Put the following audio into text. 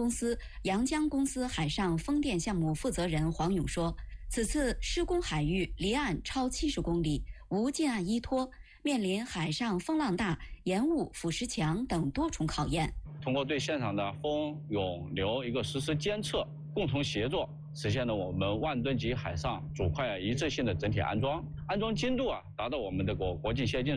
公司阳江公司海上风电项目负责人黄勇说，此次施工海域离岸超70公里，无近岸依托，面临海上风浪大、延误腐蚀强等多重考验。 通过对现场的风、涌、流一个实时监测，共同协作，实现了我们万吨级海上主块一致性的整体安装，安装精度达到我们的国际先进